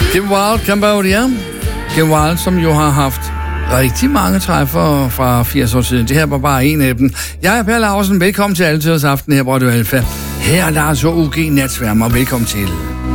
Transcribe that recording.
Kim Wilde, Cambodia. Kim Wilde, som jo har haft rigtig mange træffer fra 80 år siden. Det her var bare en af dem. Jeg er Per Laursen. Velkommen til Altidets Aften her på Radio Alfa. Her er Lars og UG Natsværmer. Velkommen til.